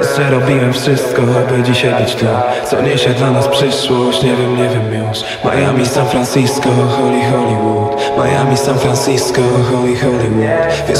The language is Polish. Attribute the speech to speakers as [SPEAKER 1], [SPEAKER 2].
[SPEAKER 1] Że robiłem wszystko, aby dzisiaj być tu. Co niesie dla nas przyszłość, nie wiem już. Miami, San Francisco, Hollywood. Miami, San Francisco, Hollywood. Wiesz,